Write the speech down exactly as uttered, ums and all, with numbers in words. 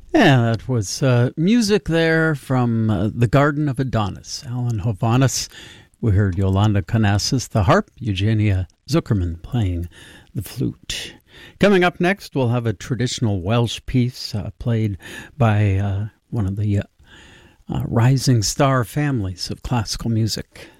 Yeah, that was uh, music there from uh, The Garden of Adonis, Alan Hovhaness. We heard Yolanda Canassis, the harp, Eugenia Zuckerman playing the flute. Coming up next, we'll have a traditional Welsh piece uh, played by uh, one of the uh, uh, rising star families of classical music.